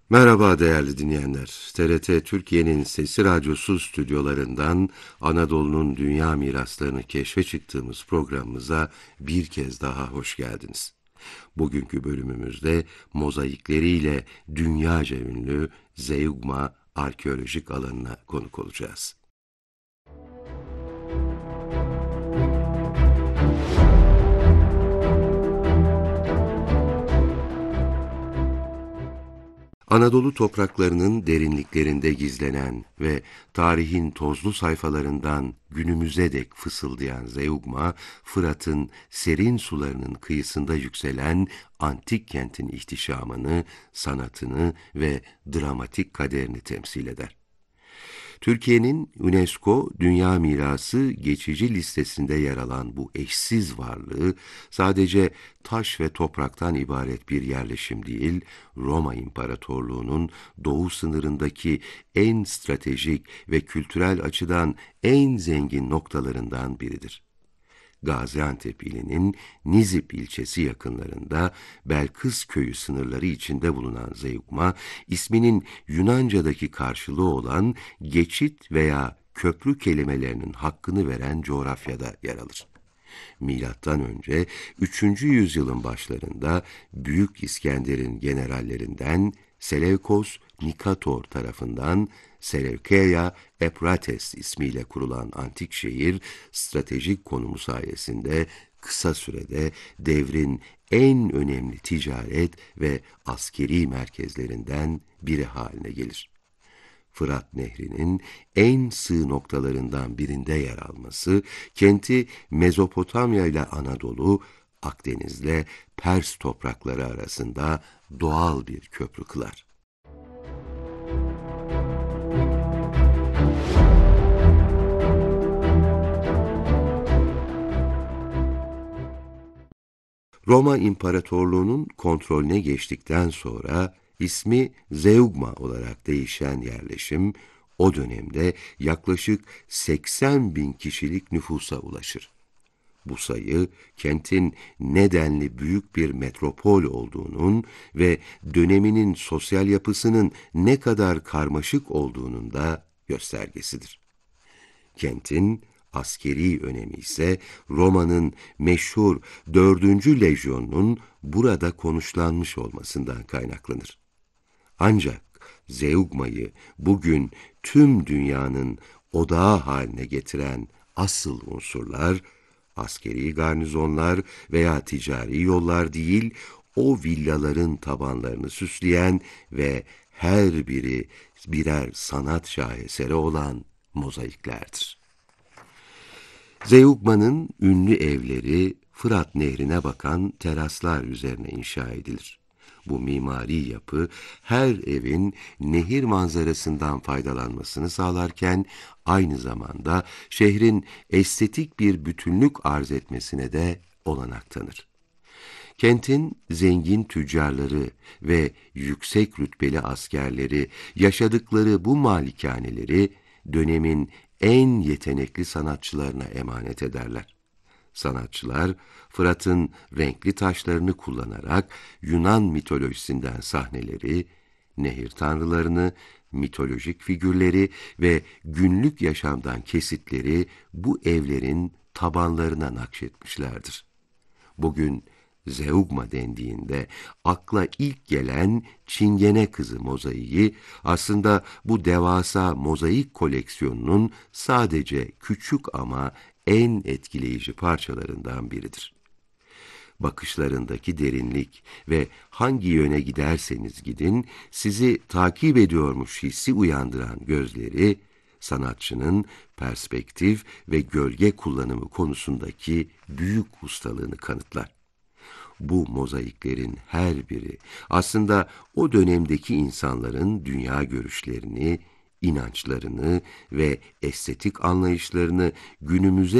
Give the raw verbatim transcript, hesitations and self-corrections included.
Merhaba değerli dinleyenler. T R T Türkiye'nin Sesi Radyosu stüdyolarından Anadolu'nun dünya miraslarını keşfe çıktığımız programımıza bir kez daha hoş geldiniz. Bugünkü bölümümüzde mozaikleriyle dünyaca ünlü Zeugma arkeolojik alanına konuk olacağız. Anadolu topraklarının derinliklerinde gizlenen ve tarihin tozlu sayfalarından günümüze dek fısıldayan Zeugma, Fırat'ın serin sularının kıyısında yükselen antik kentin ihtişamını, sanatını ve dramatik kaderini temsil eder. Türkiye'nin UNESCO Dünya Mirası geçici listesinde yer alan bu eşsiz varlığı sadece taş ve topraktan ibaret bir yerleşim değil, Roma İmparatorluğu'nun doğu sınırındaki en stratejik ve kültürel açıdan en zengin noktalarından biridir. Gaziantep ilinin Nizip ilçesi yakınlarında Belkıs köyü sınırları içinde bulunan Zeugma, isminin Yunanca'daki karşılığı olan geçit veya köprü kelimelerinin hakkını veren coğrafyada yer alır. Milattan önce üçüncü yüzyılın başlarında Büyük İskender'in generallerinden Seleukos Nikator tarafından Seleukeia Eprates ismiyle kurulan antik şehir, stratejik konumu sayesinde kısa sürede devrin en önemli ticaret ve askeri merkezlerinden biri haline gelir. Fırat Nehri'nin en sığ noktalarından birinde yer alması, kenti Mezopotamya ile Anadolu, Akdeniz'le Pers toprakları arasında doğal bir köprü kılar. Roma İmparatorluğu'nun kontrolüne geçtikten sonra ismi Zeugma olarak değişen yerleşim, o dönemde yaklaşık seksen bin kişilik nüfusa ulaşır. Bu sayı, kentin nedenli büyük bir metropol olduğunun ve döneminin sosyal yapısının ne kadar karmaşık olduğunun da göstergesidir. Kentin askeri önemi ise Roma'nın meşhur dördüncü lejyonunun burada konuşlanmış olmasından kaynaklanır. Ancak Zeugma'yı bugün tüm dünyanın odağı haline getiren asıl unsurlar, askeri garnizonlar veya ticari yollar değil, o villaların tabanlarını süsleyen ve her biri birer sanat şaheseri olan mozaiklerdir. Zeugma'nın ünlü evleri Fırat Nehri'ne bakan teraslar üzerine inşa edilir. Bu mimari yapı her evin nehir manzarasından faydalanmasını sağlarken aynı zamanda şehrin estetik bir bütünlük arz etmesine de olanak tanır. Kentin zengin tüccarları ve yüksek rütbeli askerleri yaşadıkları bu malikaneleri dönemin en yetenekli sanatçılarına emanet ederler. Sanatçılar, Fırat'ın renkli taşlarını kullanarak Yunan mitolojisinden sahneleri, nehir tanrılarını, mitolojik figürleri ve günlük yaşamdan kesitleri bu evlerin tabanlarına nakşetmişlerdir. Bugün Zeugma dendiğinde akla ilk gelen Çingene Kızı mozaiği aslında bu devasa mozaik koleksiyonunun sadece küçük ama en etkileyici parçalarından biridir. Bakışlarındaki derinlik ve hangi yöne giderseniz gidin sizi takip ediyormuş hissi uyandıran gözleri, sanatçının perspektif ve gölge kullanımı konusundaki büyük ustalığını kanıtlar. Bu mozaiklerin her biri aslında o dönemdeki insanların dünya görüşlerini, inançlarını ve estetik anlayışlarını günümüze